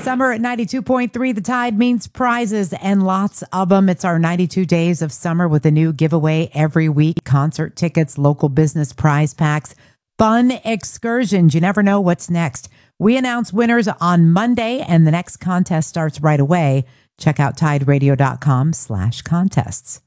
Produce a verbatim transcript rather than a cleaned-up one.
Summer at ninety-two point three. The Tide means prizes and lots of them. It's our ninety-two days of summer with a new giveaway every week. Concert tickets, local business prize packs, fun excursions. You never know what's next. We announce winners on Monday, and the next contest starts right away. Check out tideradio.com slash contests.